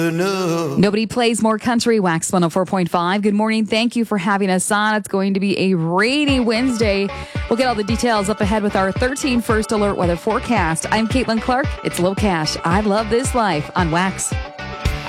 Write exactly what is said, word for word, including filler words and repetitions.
enough. Nobody plays more country. Wax one oh four point five. Good morning. Thank you for having us on. It's going to be a rainy Wednesday. We'll get all the details up ahead with our thirteen First Alert weather forecast. I'm Caitlin Clark. It's Low Cash. I love this life on Wax.